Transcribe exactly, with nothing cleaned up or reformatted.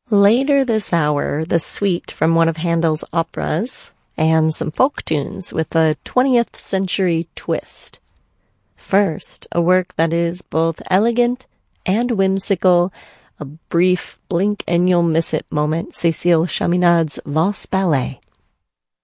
Later this hour, the suite from one of Handel's operas and some folk tunes with a twentieth century twist. First, a work that is both elegant and whimsical, a brief blink and you'll miss it moment, Cécile Chaminade's Valse Ballet.